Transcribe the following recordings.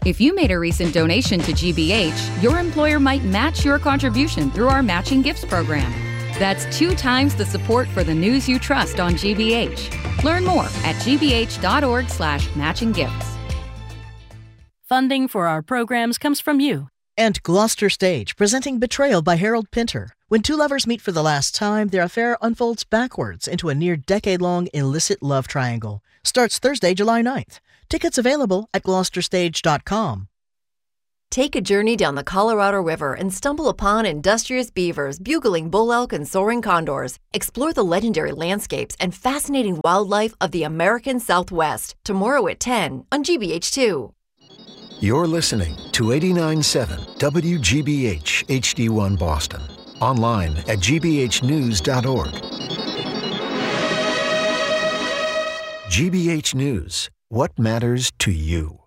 If you made a recent donation to GBH, your employer might match your contribution through our matching gifts program. That's 2 times the support for the news you trust on GBH. Learn more at gbh.org/matchinggifts. Funding for our programs comes from you. And Gloucester Stage, presenting Betrayal by Harold Pinter. When two lovers meet for the last time, their affair unfolds backwards into a near-decade-long illicit love triangle. Starts Thursday, July 9th. Tickets available at gloucesterStage.com. Take a journey down the Colorado River and stumble upon industrious beavers, bugling bull elk, and soaring condors. Explore the legendary landscapes and fascinating wildlife of the American Southwest. Tomorrow at 10 on GBH2. You're listening to 89.7 WGBH HD1 Boston. Online at gbhnews.org. GBH News. What matters to you?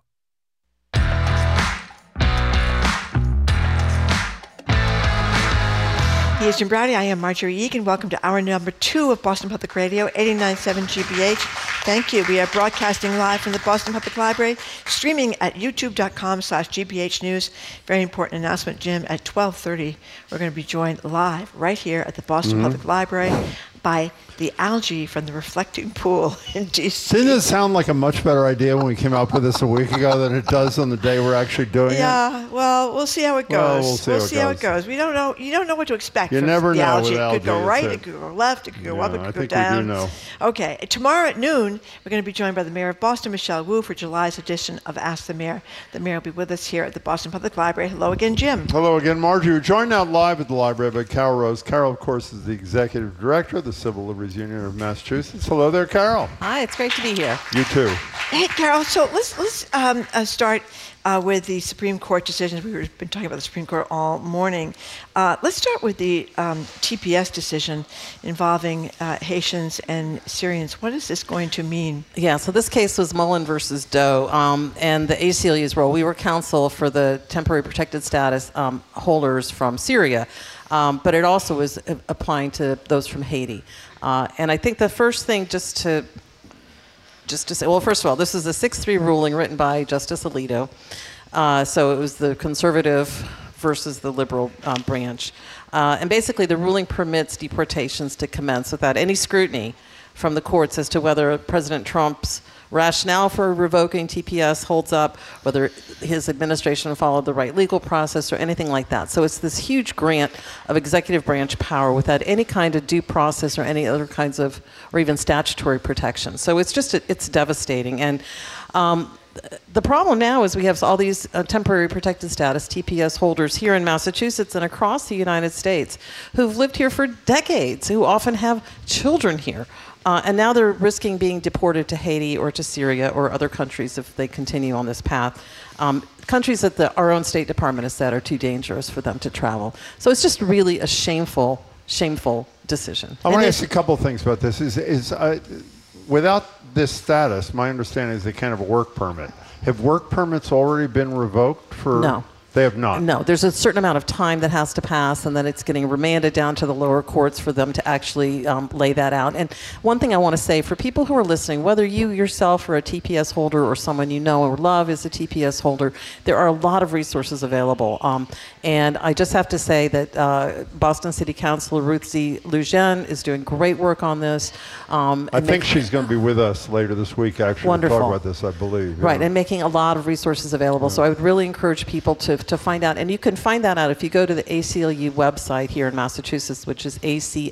He is Jim Browdy. I am Marjorie Egan. Welcome to hour number 2 of Boston Public Radio, 89.7 GBH. Thank you. We are broadcasting live from the Boston Public Library, streaming at youtube.com/GBH News. Very important announcement, Jim. At 12:30, we're going to be joined live right here at the Boston Public Library by the algae from the reflecting pool in D.C. Didn't it sound like a much better idea when we came up with this a week ago than it does on the day we're actually doing it? Yeah, well, we'll see how it goes. We'll see how it goes. We don't know. You don't know what to expect. You from never the know algae. with algae. It could go right, it could go left, it could go up, it could go down. I think we do know. Okay, tomorrow at noon, we're going to be joined by the Mayor of Boston, Michelle Wu, for July's edition of Ask the Mayor. The Mayor will be with us here at the Boston Public Library. Hello again, Jim. Hello again, Marjorie. We're joined now live at the library by Carol Rose. Carol, of course, is the Executive Director of the Civil Liberties Union of Massachusetts. Hello there, Carol. Hi, it's great to be here. You too. Hey, Carol, so let's start with the Supreme Court decisions. We've been talking about the Supreme Court all morning. Let's start with the TPS decision involving Haitians and Syrians. What is this going to mean? Yeah, so this case was Mullen versus Doe, and the ACLU's role. We were counsel for the temporary protected status holders from Syria, but it also was applying to those from Haiti. And I think the first thing just to say, well, first of all, this is a 6-3 ruling written by Justice Alito. So it was the conservative versus the liberal branch. And basically the ruling permits deportations to commence without any scrutiny from the courts as to whether President Trump's rationale for revoking TPS holds up, whether his administration followed the right legal process or anything like that. So it's this huge grant of executive branch power without any kind of due process or any other kinds of, or even statutory protection. So it's just, it's devastating. And the problem now is we have all these temporary protected status, TPS holders here in Massachusetts and across the United States who've lived here for decades, who often have children here. And now they're risking being deported to Haiti or to Syria or other countries if they continue on this path. Countries that our own State Department has said are too dangerous for them to travel. So it's just really a shameful decision. I want to ask a couple of things about this. Without this status, my understanding is they can't have a work permit. Have work permits already been revoked for? No. They have not. No, there's a certain amount of time that has to pass, and then it's getting remanded down to the lower courts for them to actually lay that out. And one thing I want to say, for people who are listening, whether you yourself are a TPS holder or someone you know or love is a TPS holder, there are a lot of resources available. And I just have to say that Boston City Councilor Ruth Z. Lujan is doing great work on this. I think she's going to be with us later this week, actually, Wonderful. to talk about this, I believe. Right, and making a lot of resources available. So I would really encourage people to find out. And you can find that out if you go to the ACLU website here in Massachusetts, which is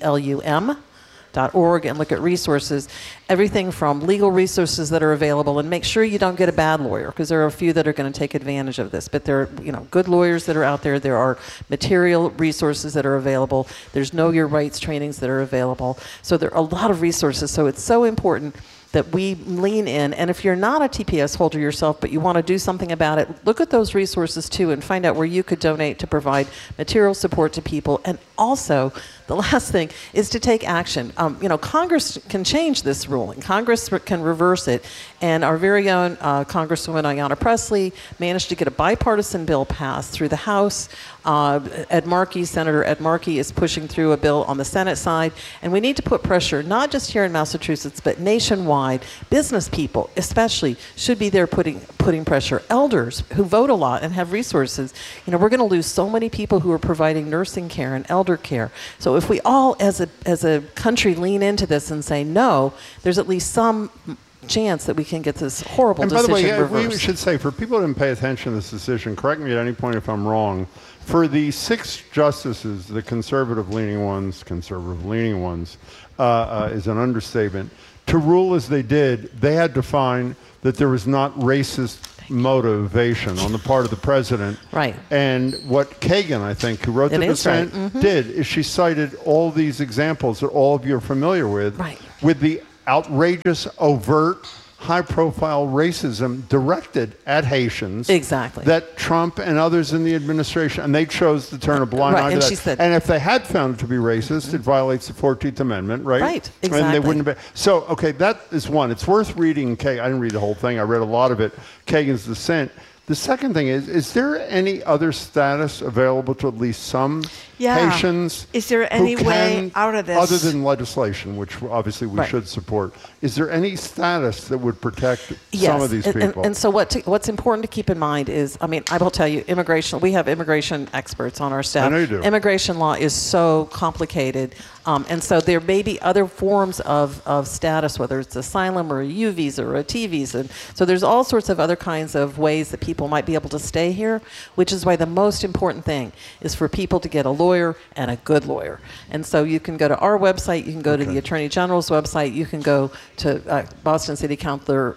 aclum.org, and look at resources. Everything from legal resources that are available, and make sure you don't get a bad lawyer, because there are a few that are going to take advantage of this. But there are good lawyers that are out there. There are material resources that are available. There's Know Your Rights trainings that are available. So there are a lot of resources. So it's so important that we lean in. And if you're not a TPS holder yourself, but you want to do something about it, look at those resources too and find out where you could donate to provide material support to people. And also, the last thing is to take action. Congress can change this ruling. Congress can reverse it. And our very own Congresswoman Ayanna Pressley managed to get a bipartisan bill passed through the House. Senator Ed Markey is pushing through a bill on the Senate side. And we need to put pressure, not just here in Massachusetts, but nationwide. Business people, especially, should be there putting pressure. Elders who vote a lot and have resources. You know, we're going to lose so many people who are providing nursing care and elder care. So if we all, as a country, lean into this and say no, there's at least some chance that we can get this horrible decision reversed. And by the way, we should say, for people who didn't pay attention to this decision, correct me at any point if I'm wrong, for the 6 justices, the conservative-leaning ones is an understatement, to rule as they did, they had to find that there was not racist motivation on the part of the president. Right. And what Kagan, I think, who wrote the dissent, did is she cited all these examples that all of you are familiar with, with the outrageous, overt, high-profile racism directed at Haitians. Exactly. That Trump and others in the administration, and they chose to turn a blind eye to that. She said, and if they had found it to be racist, it violates the 14th Amendment, right? Right, exactly. And they wouldn't have been. So, okay, that is one. It's worth reading. I didn't read the whole thing. I read a lot of it. Kagan's dissent. The second thing is there any other status available to at least some Haitians? Is there any way out of this? Other than legislation, which obviously we should support, is there any status that would protect some of these people? And so what's important to keep in mind is, I mean, I will tell you, immigration, we have immigration experts on our staff. I know you do. Immigration law is so complicated. And so there may be other forms of status, whether it's asylum or a U visa or a T visa. So there's all sorts of other kinds of ways that people might be able to stay here, which is why the most important thing is for people to get a lawyer and a good lawyer. And so you can go to our website, you can go to the Attorney General's website, you can go to Boston City Councilor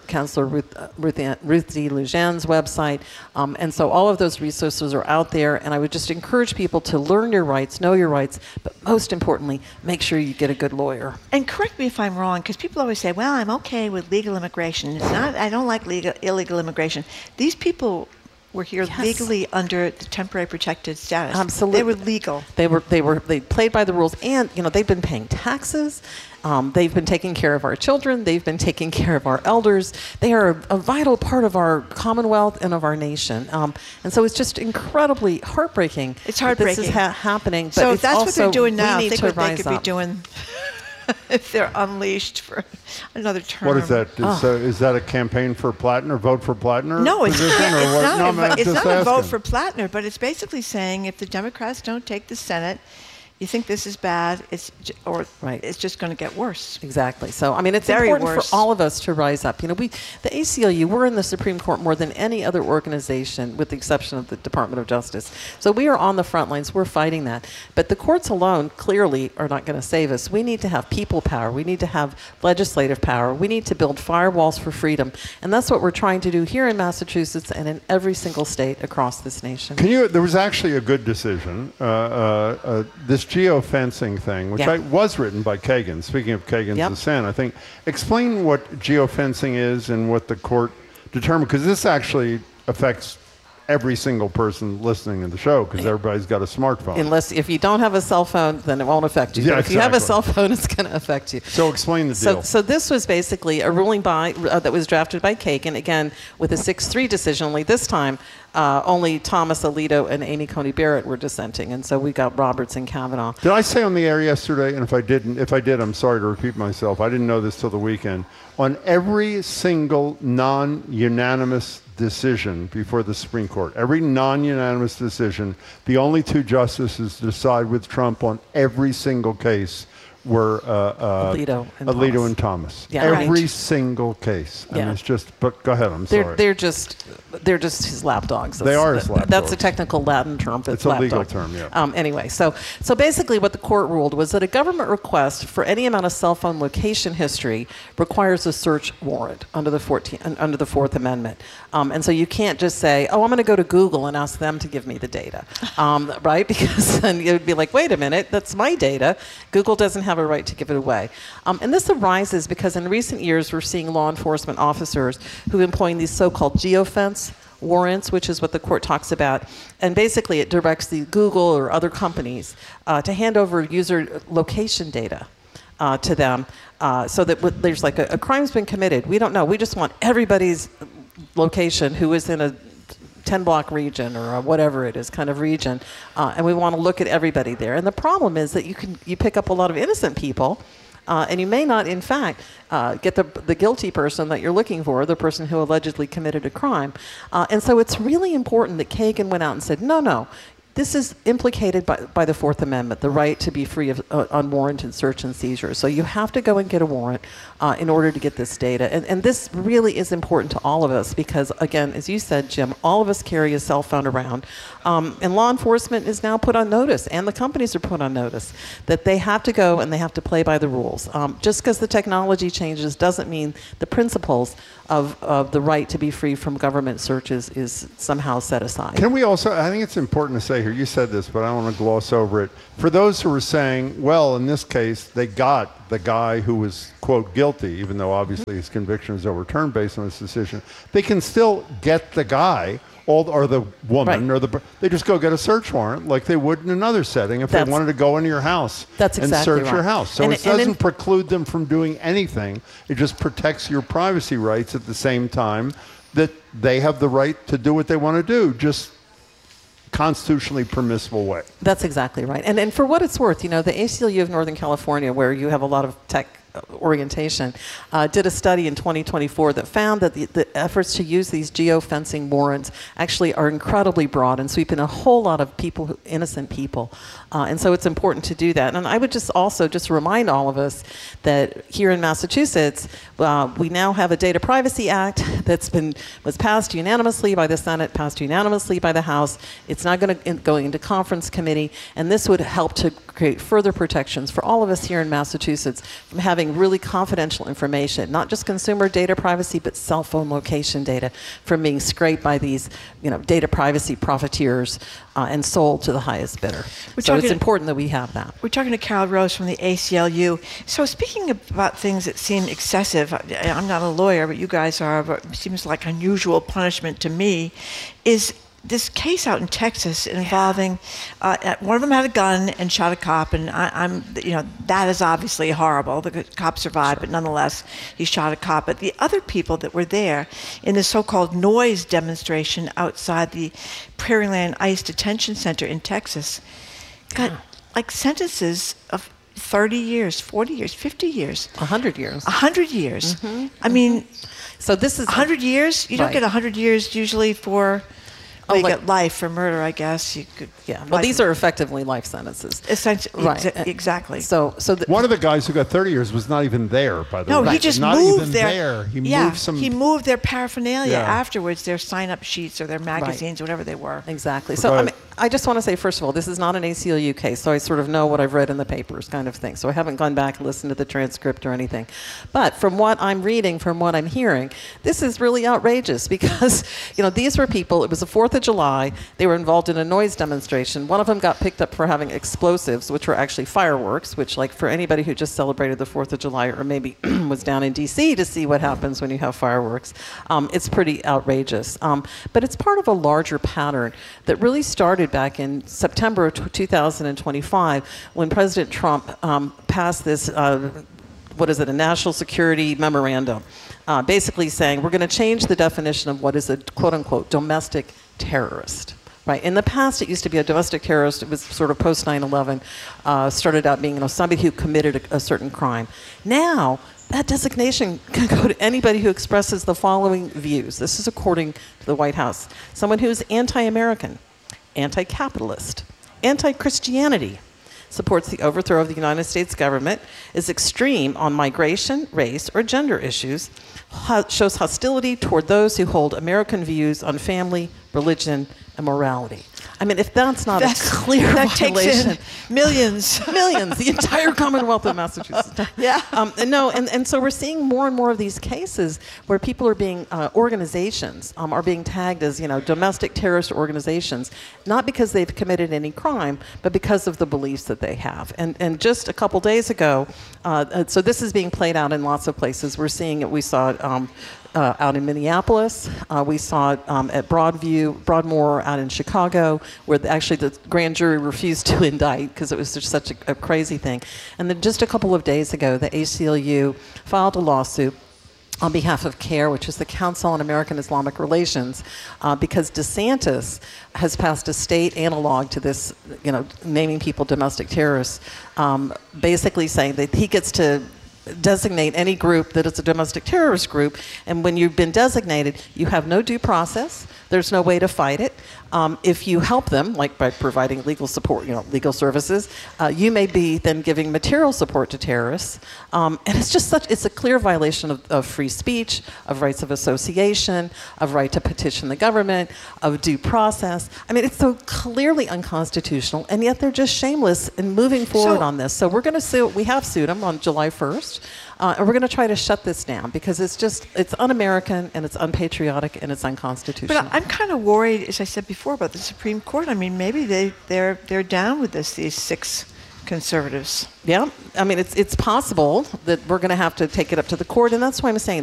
Ruth D. Lujan's website. And so all of those resources are out there. And I would just encourage people to learn your rights, know your rights, but most importantly, make sure you get a good lawyer. And correct me if I'm wrong, because people always say, well, I'm okay with legal immigration. It's not, I don't like illegal immigration. These people were here legally under the temporary protected status. Absolutely. They were legal. They played by the rules, and they've been paying taxes. They've been taking care of our children. They've been taking care of our elders. They are a vital part of our Commonwealth and of our nation. And so it's just incredibly heartbreaking. It's heartbreaking. This is happening. But so it's that's also, what they're doing now. Think what they could be doing if they're unleashed for another term. What is that? Is that a campaign for Plattner? Vote for Plattner? No, it's not. It's not a vote for Plattner, but it's basically saying if the Democrats don't take the Senate, you think this is bad, it's just going to get worse. Exactly. So, I mean, it's very important for all of us to rise up. The ACLU, we're in the Supreme Court more than any other organization, with the exception of the Department of Justice. So we are on the front lines. We're fighting that. But the courts alone clearly are not going to save us. We need to have people power. We need to have legislative power. We need to build firewalls for freedom. And that's what we're trying to do here in Massachusetts and in every single state across this nation. There was actually a good decision. This geofencing thing, which was written by Kagan. Speaking of Kagan's dissent, I think, explain what geofencing is and what the court determined, because this actually affects every single person listening to the show, because everybody's got a smartphone. If you don't have a cell phone, then it won't affect you. Yeah, but if you have a cell phone, it's going to affect you. So explain the deal. So this was basically a ruling that was drafted by Kagan, again, with a 6-3 decision, only this time only Thomas Alito and Amy Coney Barrett were dissenting, and so we got Roberts and Kavanaugh. Did I say on the air yesterday, and if I did, I'm sorry to repeat myself, I didn't know this till the weekend, on every single non-unanimous decision before the Supreme Court, every non-unanimous decision, the only 2 justices decide with Trump on every single case were Alito and Thomas. Yeah, every single case. I mean, it's just, but go ahead, I'm sorry. They're just his lapdogs. They are his lapdogs. That's a technical Latin term. It's a legal term, yeah. Anyway, so basically what the court ruled was that a government request for any amount of cell phone location history requires a search warrant under the 4th Amendment. And so you can't just say, I'm going to go to Google and ask them to give me the data, right? Because then you'd be like, wait a minute, that's my data. Google doesn't have a right to give it away. And this arises because in recent years we're seeing law enforcement officers who are employing these so-called geofence warrants, which is what the court talks about. And basically it directs the Google or other companies to hand over user location data. to them, so that there's like a crime's been committed. We don't know. We just want everybody's location who is in a 10-block region or a whatever it is kind of region, and we want to look at everybody there. And the problem is that you pick up a lot of innocent people, and you may not, in fact, get the guilty person that you're looking for, the person who allegedly committed a crime. And so it's really important that Kagan went out and said, no, this is implicated by the Fourth Amendment, the right to be free of unwarranted search and seizure. So you have to go and get a warrant in order to get this data. And this really is important to all of us because, again, as you said, Jim, all of us carry a cell phone around. And law enforcement is now put on notice, and the companies are put on notice, that they have to go and they have to play by the rules. Just because the technology changes doesn't mean the principles of the right to be free from government searches is somehow set aside. Can we also, I think it's important to say here, you said this, but I don't want to gloss over it. For those who are saying, well, in this case, they got the guy who was, quote, guilty, even though obviously his conviction was overturned based on this decision, they can still get the guy or the woman, right, they just go get a search warrant like they would in another setting if they wanted to go into your house and search your house. So it doesn't preclude them from doing anything. It just protects your privacy rights at the same time that they have the right to do what they want to do, just constitutionally permissible way. That's exactly right. And for what it's worth, the ACLU of Northern California, where you have a lot of tech orientation, did a study in 2024 that found that the efforts to use these geofencing warrants actually are incredibly broad and sweep in a whole lot of people, innocent people. And so it's important to do that. And I would just remind all of us that here in Massachusetts, we now have a Data Privacy Act was passed unanimously by the Senate, passed unanimously by the House. It's not going to go into conference committee, and this would help to create further protections for all of us here in Massachusetts from having really confidential information, not just consumer data privacy, but cell phone location data from being scraped by these, data privacy profiteers and sold to the highest bidder. So it's important that we have that. We're talking to Carol Rose from the ACLU. So speaking about things that seem excessive, I'm not a lawyer, but you guys are, but it seems like unusual punishment to me, is this case out in Texas involving one of them had a gun and shot a cop, and that is obviously horrible. The cop survived, but nonetheless he shot a cop. But the other people that were there in the so-called noise demonstration outside the Prairieland ICE Detention Center in Texas got like sentences of 30 years, 40 years, 50 years. 100 years. 100 years. Mm-hmm. I mean, so this is 100 years? You don't get 100 years usually for... you get life for murder, I guess. You could. Yeah. Well, these are effectively life sentences. Essentially, right. Exactly. So one of the guys who got 30 years was not even there, by the way. No, he just not moved even there. He moved their paraphernalia afterwards, their sign-up sheets or their magazines, whatever they were. Exactly. So I just want to say, first of all, this is not an ACLU case, so I sort of know what I've read in the papers, kind of thing. So I haven't gone back and listened to the transcript or anything. But from what I'm reading, from what I'm hearing, this is really outrageous because these were people. It was the 4th of July. They were involved in a noise demonstration. One of them got picked up for having explosives, which were actually fireworks, which, like, for anybody who just celebrated the 4th of July or maybe was down in D.C. to see what happens when you have fireworks, it's pretty outrageous. But it's part of a larger pattern that really started back in September of 2025 when President Trump passed this, a national security memorandum, basically saying we're going to change the definition of what is a quote-unquote domestic terrorist. Right. In the past, it used to be a domestic terrorist. It was sort of post 9/11. Started out being somebody who committed a certain crime. Now, that designation can go to anybody who expresses the following views. This is according to the White House. Someone who's anti-American, anti-capitalist, anti-Christianity, supports the overthrow of the United States government, is extreme on migration, race, or gender issues, shows hostility toward those who hold American views on family, religion, and morality. I mean, if that's not a clear violation, takes in millions, the entire Commonwealth of Massachusetts. And so we're seeing more and more of these cases where people are being organizations are being tagged as domestic terrorist organizations, not because they've committed any crime, but because of the beliefs that they have. And just a couple days ago, so this is being played out in lots of places. We're seeing it. We saw out in Minneapolis. We saw it at Broadmoor out in Chicago, where actually the grand jury refused to indict because it was just such a crazy thing. And then just a couple of days ago, the ACLU filed a lawsuit on behalf of CAIR, which is the Council on American Islamic Relations, because DeSantis has passed a state analog to this, naming people domestic terrorists, basically saying that he gets to designate any group that is a domestic terrorist group, and when you've been designated, you have no due process. There's no way to fight it. If you help them, like by providing legal support, legal services, you may be then giving material support to terrorists. And it's a clear violation of free speech, of rights of association, of right to petition the government, of due process. I mean, it's so clearly unconstitutional, and yet they're just shameless in moving forward on this. So we're going to sue. We have sued them on July 1st. And we're going to try to shut this down because it's un-American and it's unpatriotic and it's unconstitutional. But I'm kind of worried, as I said before, about the Supreme Court. I mean, maybe they're down with this, these 6 conservatives. Yeah, I mean, it's possible that we're going to have to take it up to the court, and that's why I'm saying